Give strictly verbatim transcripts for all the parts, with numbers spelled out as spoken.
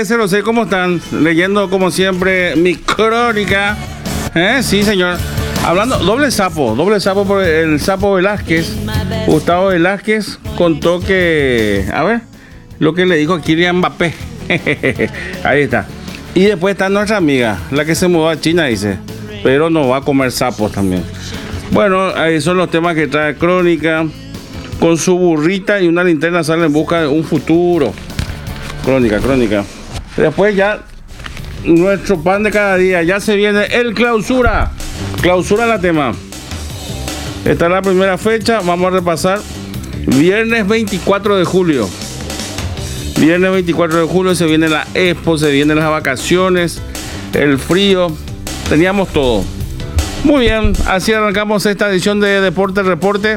nueve cero seis, ¿cómo están? Leyendo como siempre mi crónica. ¿Eh? Sí, señor. Hablando, doble sapo, doble sapo por el sapo Velázquez. Gustavo Velázquez contó que, a ver, lo que le dijo a Kylian Mbappé. Ahí está. Y después está nuestra amiga, la que se mudó a China, dice, pero no va a comer sapos también. Bueno, ahí son los temas que trae Crónica. Con su burrita y una linterna sale en busca de un futuro. Crónica, Crónica. Después ya, nuestro pan de cada día. Ya se viene el clausura. Clausura la tema. Esta es la primera fecha. Vamos a repasar. Viernes veinticuatro de julio. Viernes veinticuatro de julio se viene la expo, se vienen las vacaciones, el frío. Teníamos todo. Muy bien, así arrancamos esta edición de Deporte Reporte.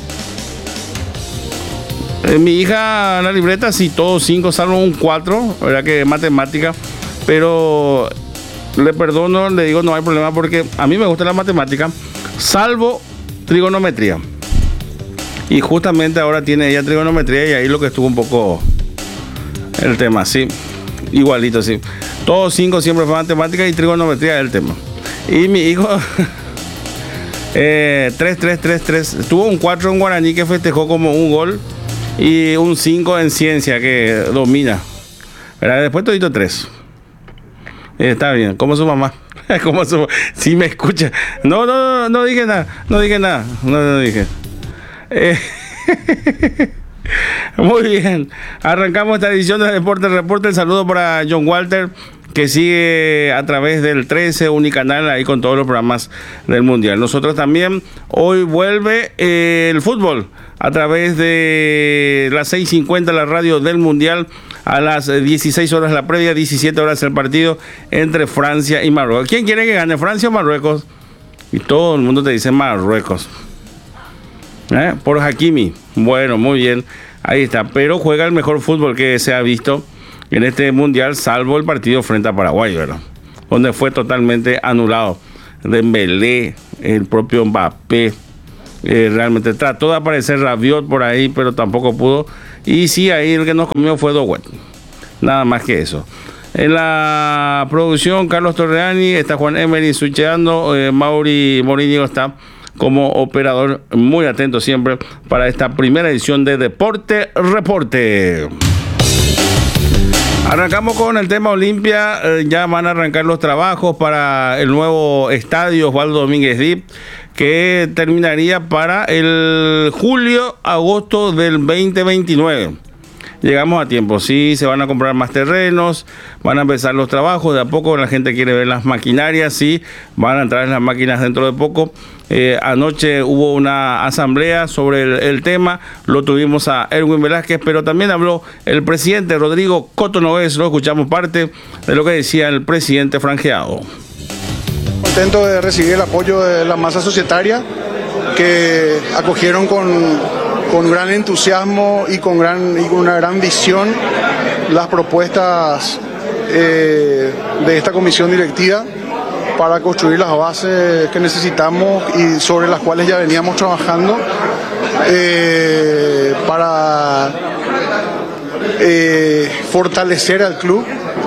Eh, mi hija, la libreta, sí, todos cinco, salvo un cuatro, verdad que matemática, pero le perdono, le digo no hay problema porque a mí me gusta la matemática, salvo trigonometría. Y justamente ahora tiene ella trigonometría y ahí lo que estuvo un poco el tema, sí, igualito, sí. Todos cinco siempre fue matemática y trigonometría el tema. Y mi hijo, eh, tres, tres, tres, tres, tuvo un cuatro en guaraní que festejó como un gol. Y un cinco en ciencia que domina. ¿Verdad? Después todito tres. Está bien. ¿Cómo su mamá? ¿Cómo su... Si me escucha. No, no, no, no dije nada. No dije nada. No, no dije. Eh... Muy bien. Arrancamos esta edición de Deporte Reporte. El saludo para John Walter, que sigue a través del trece Unicanal, ahí con todos los programas del Mundial. Nosotros también, hoy vuelve eh, el fútbol a través de las seis cincuenta, la radio del Mundial, a las dieciséis horas la previa, diecisiete horas el partido entre Francia y Marruecos. ¿Quién quiere que gane, Francia o Marruecos? Y todo el mundo te dice Marruecos. ¿Eh? Por Hakimi. Bueno, muy bien, ahí está. Pero juega el mejor fútbol que se ha visto en este mundial, salvo el partido frente a Paraguay, ¿verdad? Donde fue totalmente anulado. Dembélé, el propio Mbappé, eh, realmente trató de aparecer Rabiot por ahí, pero tampoco pudo. Y sí, ahí el que nos comió fue Dowet. Nada más que eso. En la producción, Carlos Torreani, está Juan Emery sucheando, eh, Mauri Morínigo está como operador, muy atento siempre para esta primera edición de Deporte Reporte. Arrancamos con el tema Olimpia. Eh, ya van a arrancar los trabajos para el nuevo estadio Osvaldo Domínguez Dip, que terminaría para el julio-agosto del veinte veintinueve. Llegamos a tiempo, sí, se van a comprar más terrenos, van a empezar los trabajos, de a poco la gente quiere ver las maquinarias, sí, van a entrar las máquinas dentro de poco. Eh, anoche hubo una asamblea sobre el, el tema, lo tuvimos a Erwin Velázquez, pero también habló el presidente Rodrigo Cotonoves, lo escuchamos parte de lo que decía el presidente franjeado. Contento de recibir el apoyo de la masa societaria que acogieron con... con gran entusiasmo y con, gran, y con una gran visión las propuestas eh, de esta comisión directiva para construir las bases que necesitamos y sobre las cuales ya veníamos trabajando eh, para eh, fortalecer al club,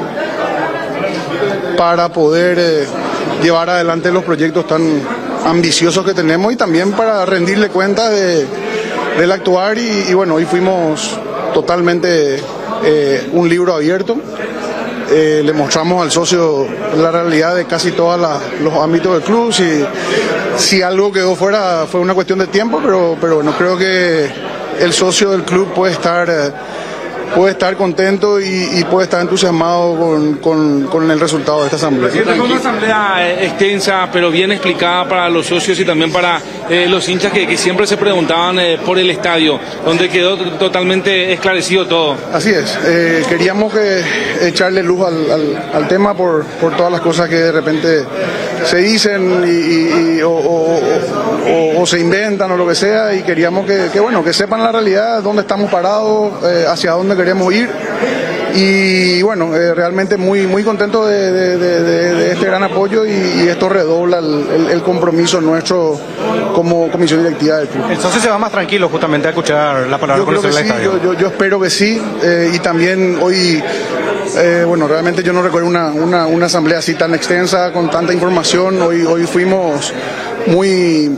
para poder eh, llevar adelante los proyectos tan ambiciosos que tenemos y también para rendirle cuenta de del actuar y, y bueno, hoy fuimos totalmente eh, un libro abierto, eh, le mostramos al socio la realidad de casi todos los ámbitos del club, si, si algo quedó fuera fue una cuestión de tiempo, pero, pero bueno, creo que el socio del club puede estar... Eh, puede estar contento y, y puede estar entusiasmado con, con, con el resultado de esta asamblea. Fue una asamblea extensa, pero bien explicada para los socios y también para eh, los hinchas que, que siempre se preguntaban eh, por el estadio, donde quedó totalmente esclarecido todo. Así es, eh, queríamos que echarle luz al, al, al tema por, por todas las cosas que de repente se dicen y, y, o, o, o, o se inventan o lo que sea, y queríamos que, que, bueno, que sepan la realidad, dónde estamos parados, eh, hacia dónde queremos ir y bueno, eh, realmente muy muy contento de, de, de, de este gran apoyo y, y esto redobla el, el, el compromiso nuestro como comisión directiva del club. Entonces se va más tranquilo justamente a escuchar la palabra yo creo que del sí, estadio. Yo, yo, yo espero que sí, eh, y también hoy Eh, bueno, realmente yo no recuerdo una, una, una asamblea así tan extensa, con tanta información. Hoy, hoy fuimos muy,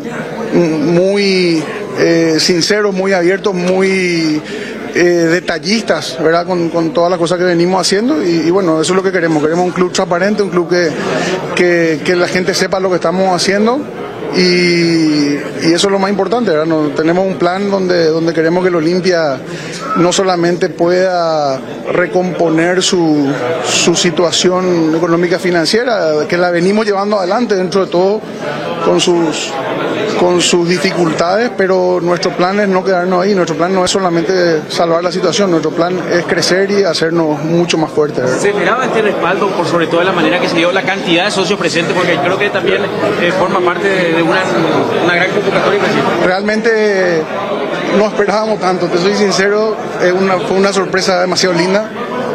muy eh, sinceros, muy abiertos, muy eh, detallistas, ¿verdad? Con, con todas las cosas que venimos haciendo y, y bueno, eso es lo que queremos. Queremos un club transparente, un club que, que, que la gente sepa lo que estamos haciendo. Y, y eso es lo más importante, ¿verdad? No, tenemos un plan donde, donde queremos que el Olimpia no solamente pueda recomponer su, su situación económica financiera, que la venimos llevando adelante dentro de todo con sus, con sus dificultades, pero nuestro plan es no quedarnos ahí, nuestro plan no es solamente salvar la situación, nuestro plan es crecer y hacernos mucho más fuertes, ¿verdad? ¿Se esperaba este respaldo por sobre todo de la manera que se dio la cantidad de socios presentes? Porque creo que también eh, forma parte de Una, una gran convocatoria. Realmente no esperábamos tanto, te soy sincero, es una, fue una sorpresa demasiado linda,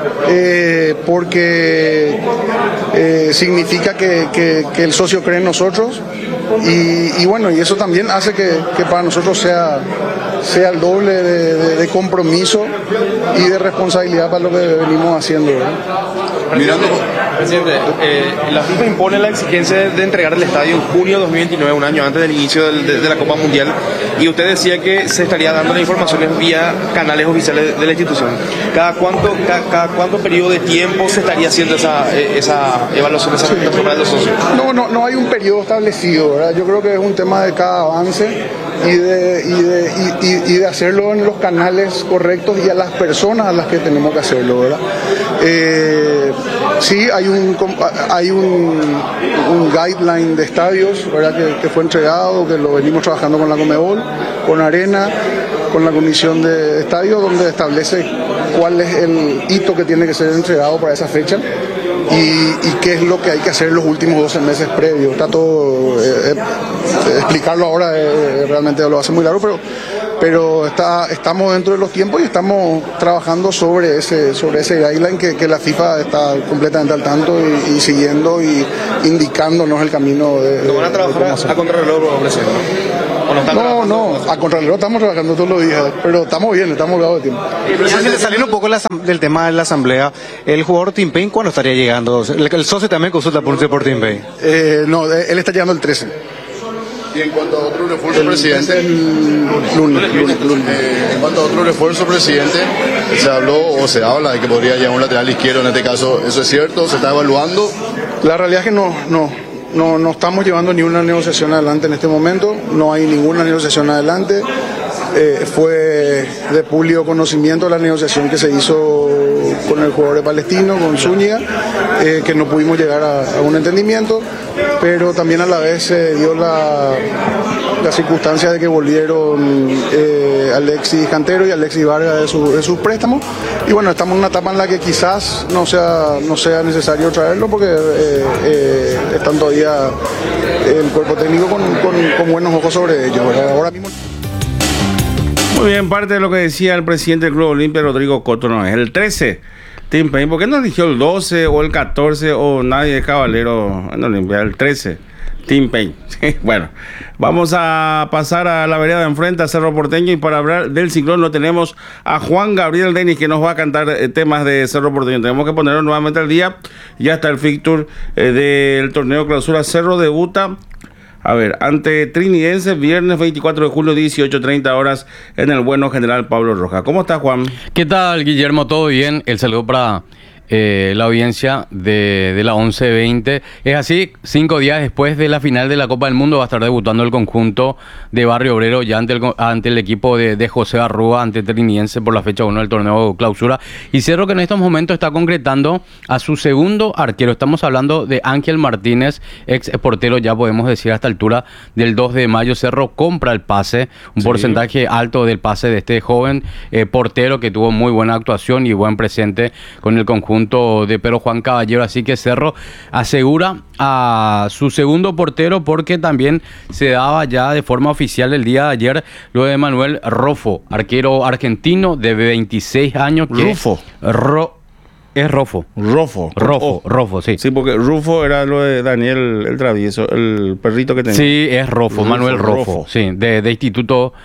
eh, porque eh, significa que, que, que el socio cree en nosotros y, y bueno, y eso también hace que, que para nosotros sea, sea el doble de, de, de compromiso y de responsabilidad para lo que venimos haciendo, ¿verdad? Mirando, presidente, eh, la FIFA impone la exigencia de entregar el estadio en junio de dos mil veintinueve, un año antes del inicio del, de, de la Copa Mundial, y usted decía que se estaría dando las informaciones vía canales oficiales de la institución. ¿Cada cuánto, cada, cada cuánto periodo de tiempo se estaría haciendo esa, esa evaluación, esa presentación para los socios? No, no, no hay un periodo establecido, ¿verdad? Yo creo que es un tema de cada avance y de, y de, y, y, y de hacerlo en los canales correctos y a las personas a las que tenemos que hacerlo, ¿verdad? Eh, sí, hay un hay un, un guideline de estadios, ¿verdad? Que, que fue entregado, que lo venimos trabajando con la Conmebol, con Arena, con la Comisión de Estadios, donde establece cuál es el hito que tiene que ser entregado para esa fecha y, y qué es lo que hay que hacer los últimos doce meses previos. Está todo, eh, eh, explicarlo ahora eh, realmente lo hace muy largo, pero pero está, estamos dentro de los tiempos y estamos trabajando sobre ese sobre ese guideline que, que la FIFA está completamente al tanto y, y siguiendo y indicándonos el camino de... ¿No van a trabajar a, a contrarreloj, presidente? No, no, a contrarreloj estamos trabajando todos los días, pero estamos bien, estamos holgados de tiempo. Presidente, saliendo un poco la, del tema de la asamblea, el jugador Tim Payne, ¿cuándo estaría llegando? El, el socio también consulta por, por Tim Payne. Eh, no, él está llegando el trece. Y en cuanto a otro refuerzo, presidente, el lunes, lunes, lunes. Eh, en cuanto a otro refuerzo, presidente, se habló o se habla de que podría llegar un lateral izquierdo en este caso. ¿Eso es cierto? ¿Se está evaluando? La realidad es que no, no, no, no estamos llevando ni una negociación adelante en este momento. No hay ninguna negociación adelante. Eh, fue de público conocimiento la negociación que se hizo con el jugador de Palestino, con Zúñiga, eh, que no pudimos llegar a, a un entendimiento, pero también a la vez se dio la, la circunstancia de que volvieron eh, Alexis Cantero y Alexis Vargas de, su, de sus préstamos, y bueno, estamos en una etapa en la que quizás no sea, no sea necesario traerlo porque eh, eh, están todavía el cuerpo técnico con, con, con buenos ojos sobre ellos, ¿verdad? Ahora mismo... Muy bien, parte de lo que decía el presidente del Club Olimpia, Rodrigo Cotto, no es el trece, Tim Payne. ¿Por qué no eligió el doce o el catorce o nadie de Caballero en Olimpia? El trece, Tim Payne. Bueno, vamos a pasar a la vereda de enfrente, a Cerro Porteño, y para hablar del ciclón lo tenemos a Juan Gabriel Denis, que nos va a cantar eh, temas de Cerro Porteño. Tenemos que ponerlo nuevamente al día. Ya está el fixture eh, del torneo clausura. Cerro debuta, a ver, ante Trinidense, viernes veinticuatro de julio, dieciocho treinta horas, en el Bueno General Pablo Rojas. ¿Cómo está, Juan? ¿Qué tal, Guillermo? ¿Todo bien? El saludo para eh, la audiencia de, de la once veinte. Es así, cinco días después de la final de la Copa del Mundo va a estar debutando el conjunto de Barrio Obrero ya ante el, ante el equipo de, de José Arrúa, ante Trinidense por la fecha uno del torneo clausura. Y Cerro, que en estos momentos está concretando a su segundo arquero. Estamos hablando de Ángel Martínez, ex portero, ya podemos decir a esta altura del dos de mayo. Cerro compra el pase, un sí. porcentaje alto del pase de este joven eh, portero que tuvo muy buena actuación y buen presente con el conjunto de Pedro Juan Caballero. Así que Cerro asegura a su segundo portero, porque también se daba ya de forma oficial el día de ayer lo de Manuel Rofo, arquero argentino de veintiséis años. Que Rufo. Ro Es Rofo. Rofo. Rofo, oh. Rofo, sí. Sí, porque Rufo era lo de Daniel el Travieso, el perrito que tenía. Sí, es Rofo, Rufo Manuel Rofo. Rofo. Sí, de, de Instituto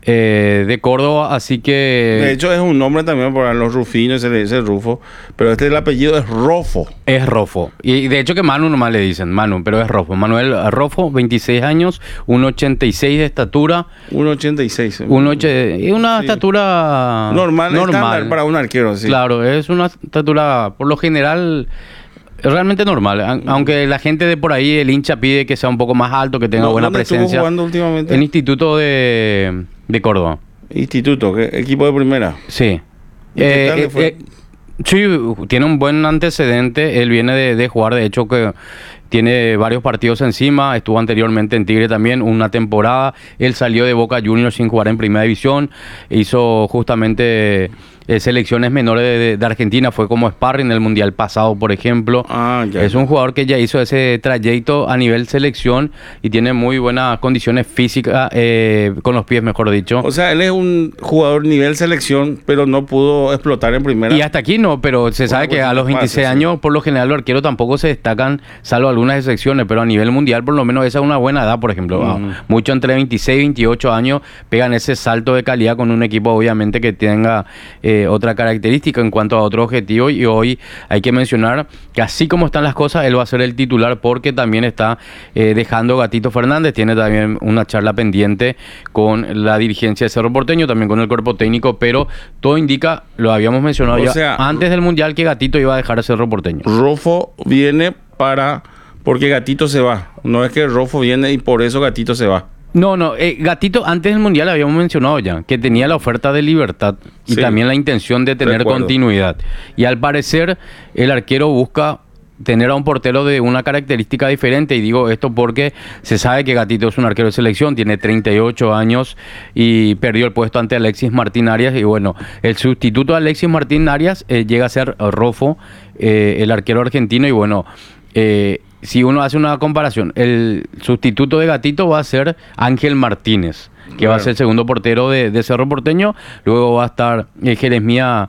eh, de Córdoba, así que... De hecho, es un nombre también para los rufinos, se le dice Rufo, pero este el apellido es Rofo. Es Rofo. Y de hecho que Manu nomás le dicen, Manu, pero es Rofo. Manuel Rofo, veintiséis años, uno ochenta y seis de estatura. uno ochenta y seis. uno ochenta y una Sí. estatura Normal, normal estándar para un arquero, sí. Claro, es una estatura, por lo general, realmente normal. A- Aunque la gente de por ahí, el hincha pide que sea un poco más alto, que tenga No, buena ¿dónde estuvo presencia. jugando últimamente? En Instituto de, de Córdoba. Instituto, ¿qué? Equipo de primera. Sí. ¿Y qué Eh, tal le eh, fue? eh, sí, tiene un buen antecedente. Él viene de, de jugar, de hecho, que tiene varios partidos encima. Estuvo anteriormente en Tigre también, una temporada. Él salió de Boca Juniors sin jugar en Primera División. Hizo justamente eh, selecciones menores de, de- de Argentina. Fue como sparring en el Mundial pasado, por ejemplo. Ah, ya. Es un jugador que ya hizo ese trayecto a nivel selección y tiene muy buenas condiciones físicas, eh, con los pies, mejor dicho. O sea, él es un jugador nivel selección, pero no pudo explotar en primera. Y hasta aquí no, pero se sabe que a los veintiséis años, por lo general, los arqueros tampoco se destacan, salvo algunas excepciones, pero a nivel mundial, por lo menos, esa es una buena edad, por ejemplo. Ujú. Mucho entre veintiséis y veintiocho años pegan ese salto de calidad con un equipo, obviamente, que tenga eh, otra característica en cuanto a otro objetivo. Y hoy hay que mencionar que, así como están las cosas, él va a ser el titular porque también está eh, dejando Gatito Fernández. Tiene también una charla pendiente con la dirigencia de Cerro Porteño, también con el cuerpo técnico, pero todo indica, lo habíamos mencionado O ya sea, antes del Mundial, que Gatito iba a dejar a Cerro Porteño. Rofo viene para... Porque Gatito se va. No es que Rofo viene y por eso Gatito se va. No, no, eh, Gatito antes del Mundial habíamos mencionado ya que tenía la oferta de Libertad y Sí. también la intención de tener Recuerdo. continuidad. Y al parecer el arquero busca tener a un portero de una característica diferente, y digo esto porque se sabe que Gatito es un arquero de selección, tiene treinta y ocho años y perdió el puesto ante Alexis Martín Arias, y bueno, el sustituto de Alexis Martín Arias eh, llega a ser Rofo, eh, el arquero argentino, y bueno, eh, si uno hace una comparación, el sustituto de Gatito va a ser Ángel Martínez, que va a Claro. ser el segundo portero de, de Cerro Porteño. Luego va a estar eh, Jeremía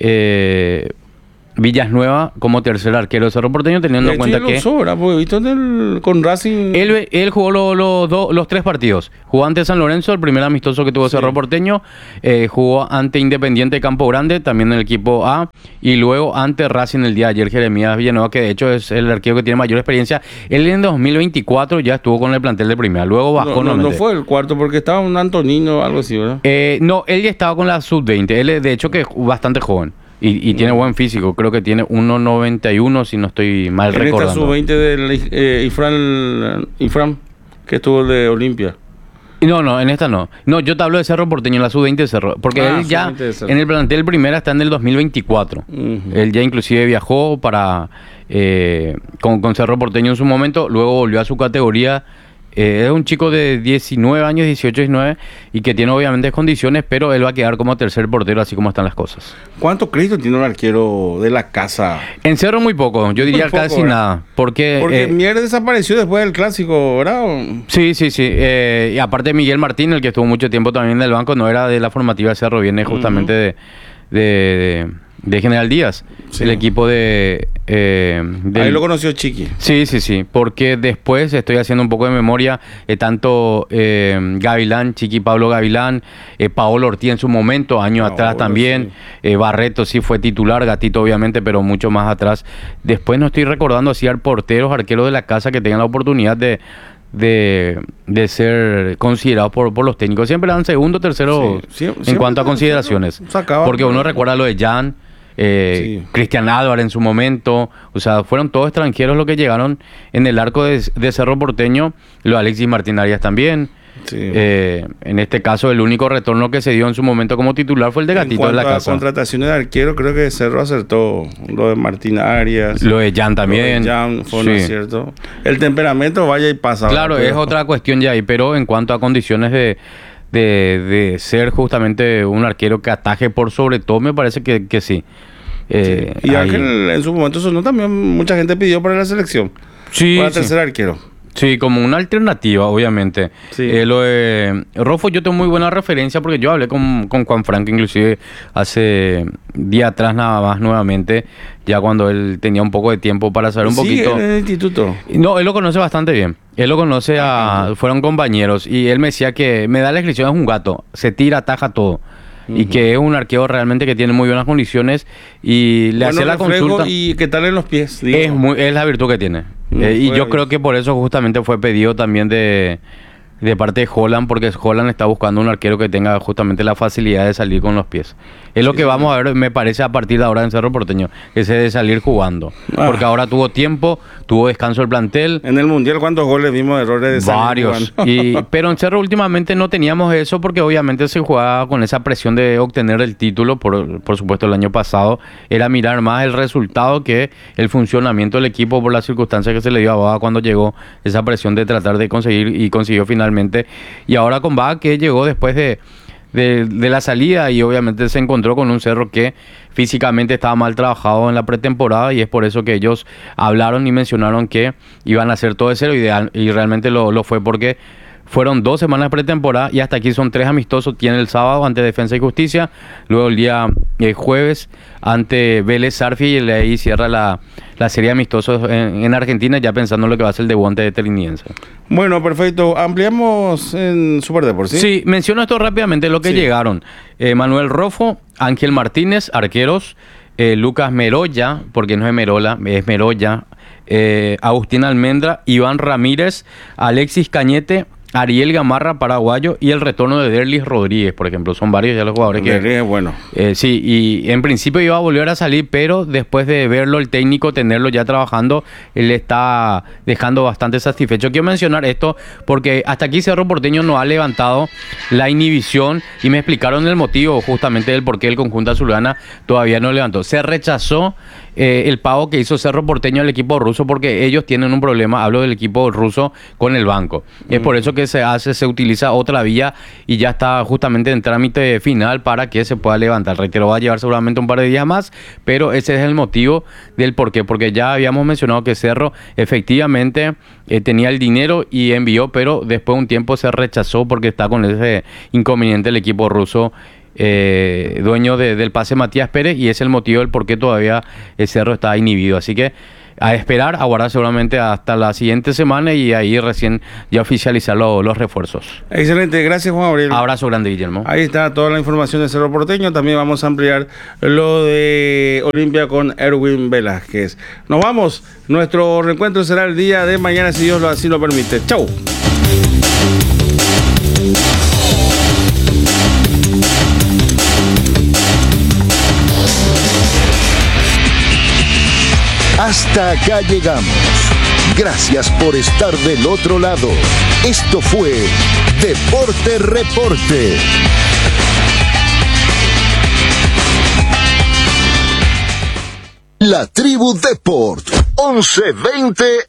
eh, Villasnueva como tercer arquero de Cerro Porteño, teniendo en Este cuenta lo que sobra, porque he visto en el, con Racing... él, él jugó lo- lo- do- los tres partidos. Jugó ante San Lorenzo, el primer amistoso que tuvo Sí. Cerro Porteño. Eh, jugó ante Independiente de Campo Grande, también en el equipo A. Y luego ante Racing el día de ayer, Jeremías Villanueva, que de hecho es el arquero que tiene mayor experiencia. Él en dos mil veinticuatro ya estuvo con el plantel de primera. Luego bajó no, no, no nuevamente. fue el cuarto, porque estaba un Antonino o algo así, ¿verdad? Eh, no, él ya estaba con la sub veinte. Él es, de hecho, que es bastante joven. Y, y tiene buen físico. Creo que tiene uno noventa y uno, si no estoy mal En esta recordando. sub veinte del eh, Ifran, Ifran, que estuvo el de Olimpia. No, no, en esta no. No, yo te hablo de Cerro Porteño, en la sub veinte de Cerro. Porque Ah, él ya, sub veinte de Cerro. en el plantel primera, está en el dos mil veinticuatro. Ujú. Él ya inclusive viajó para eh, con, con Cerro Porteño en su momento. Luego volvió a su categoría. Eh, es un chico de diecinueve años, dieciocho, diecinueve, y que tiene obviamente condiciones, pero él va a quedar como tercer portero, así como están las cosas. ¿Cuánto crédito tiene un arquero de la casa? En Cerro muy poco, yo diría poco, casi ¿verdad? nada. Porque... Porque eh, Mier desapareció después del clásico, ¿verdad? Sí, sí, sí. Eh, y aparte Miguel Martín, el que estuvo mucho tiempo también en el banco, no era de la formativa de Cerro, viene justamente de, de, de- de General Díaz, Sí. el equipo de... eh, del- Ahí lo conoció Chiqui. Sí, sí, sí, porque después estoy haciendo un poco de memoria, eh, tanto eh, Gavilán, Chiqui Pablo Gavilán, eh, Paolo Ortiz en su momento, años Paolo, atrás también, eh, Barreto sí fue titular, Gatito obviamente, pero mucho más atrás. Después no estoy recordando si hay porteros, arqueros de la casa que tengan la oportunidad de, de, de ser considerados por, por los técnicos. Siempre dan segundo, tercero Sí, sie- en siempre cuanto a se- consideraciones. sacaba- Porque uno recuerda lo de Jan, eh, Sí. Cristian Álvarez en su momento, o sea, fueron todos extranjeros los que llegaron en el arco de, de Cerro Porteño, lo de Alexis Martín Arias también. Sí. Eh, en este caso, el único retorno que se dio en su momento como titular fue el de En Gatito de la cuanto a casa. contrataciones de arquero, creo que Cerro acertó. Lo de Martín Arias. Lo de Jan también. Lo de Jan fue un Sí. acierto. El temperamento vaya y pasa. Claro, ¿verdad? es Pero- otra cuestión ya ahí, pero en cuanto a condiciones de, de, de ser justamente un arquero que ataje por sobre todo, me parece que, que sí. Eh, Y ahí- Ángel en su momento sonó también, mucha gente pidió para la selección. Sí, para sí. tercer arquero. Sí, como una alternativa, obviamente. Sí. Eh, lo de Rofo, yo tengo muy buena referencia porque yo hablé con, con Juan Frank, inclusive hace día atrás nada más nuevamente, ya cuando él tenía un poco de tiempo para saber un Sí, poquito. en el instituto. No, él lo conoce bastante bien. Él lo conoce a... Fueron compañeros y él me decía que me da la descripción, es un gato, se tira, ataja todo. Y que es un arquero realmente que tiene muy buenas condiciones y le Bueno, hacía la reflejo. consulta. ¿Y qué tal en los pies? Digo. Es, muy, es la virtud que tiene. Mm, Eh, y fue yo ahí. creo que por eso justamente fue pedido también de, de parte de Holland, porque Holland está buscando un arquero que tenga justamente la facilidad de salir con los pies. Es lo que vamos a ver, me parece, a partir de ahora en Cerro Porteño, ese de salir jugando. Ah. Porque ahora tuvo tiempo, tuvo descanso el plantel. En el Mundial, ¿cuántos goles vimos errores de salir Varios. jugando? Y, pero en Cerro últimamente no teníamos eso porque obviamente se jugaba con esa presión de obtener el título, por, por supuesto el año pasado. Era mirar más el resultado que el funcionamiento del equipo por las circunstancias que se le dio a Baja cuando llegó esa presión de tratar de conseguir y consiguió finalmente. Y ahora con Baja que llegó después de... De, de la salida y obviamente se encontró con un Cerro que físicamente estaba mal trabajado en la pretemporada y es por eso que ellos hablaron y mencionaron que iban a hacer todo de cero ideal y realmente lo, lo fue porque fueron dos semanas de pretemporada y hasta aquí son tres amistosos. Tiene el sábado ante Defensa y Justicia, luego el día eh, jueves ante Vélez Sarsfield y ahí cierra la, la serie de amistosos en, en Argentina, ya pensando en lo que va a ser el debut ante Teliniense. Bueno, perfecto. Ampliamos en Superdeportes, ¿sí? Sí, menciono esto rápidamente, lo que Sí. llegaron. Eh, Manuel Rofo, Ángel Martínez, arqueros, eh, Lucas Meroya, porque no es Merola, es Meroya, eh, Agustín Almendra, Iván Ramírez, Alexis Cañete, Ariel Gamarra, paraguayo, y el retorno de Derlis Rodríguez, por ejemplo. Son varios ya los jugadores que... Derlis es bueno. Eh, sí, y en principio iba a volver a salir, pero después de verlo el técnico, tenerlo ya trabajando, él está dejando bastante satisfecho. Quiero mencionar esto porque hasta aquí Cerro Porteño no ha levantado la inhibición y me explicaron el motivo justamente del por qué el conjunto azulgrana todavía no levantó. Se rechazó eh, el pago que hizo Cerro Porteño al equipo ruso porque ellos tienen un problema, hablo del equipo ruso, con el banco. Mm. Es por eso que se hace, se utiliza otra vía y ya está justamente en trámite final para que se pueda levantar. Reitero, va a llevar seguramente un par de días más, pero ese es el motivo del por qué, porque ya habíamos mencionado que Cerro efectivamente eh, tenía el dinero y envió, pero después de un tiempo se rechazó porque está con ese inconveniente el equipo ruso, eh, dueño de, del pase Matías Pérez, y es el motivo del por qué todavía el Cerro está inhibido. Así que a esperar, a guardar seguramente hasta la siguiente semana y ahí recién ya oficializar lo, los refuerzos. Excelente, gracias Juan Gabriel. Abrazo grande, Guillermo. Ahí está toda la información de Cerro Porteño. También vamos a ampliar lo de Olimpia con Erwin Velázquez. Nos vamos. Nuestro reencuentro será el día de mañana, si Dios lo así lo permite. Chau. Hasta acá llegamos. Gracias por estar del otro lado. Esto fue Deporte Reporte. La Tribu Deport once veinte